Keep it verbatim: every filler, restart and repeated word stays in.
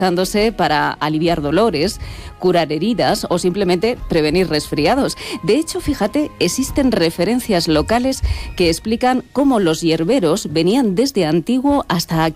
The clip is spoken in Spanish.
usándose para aliviar dolores, curar heridas o simplemente prevenir resfriados. De hecho, fíjate, existen referencias locales que explican cómo los hierberos venían desde antiguo hasta aquí.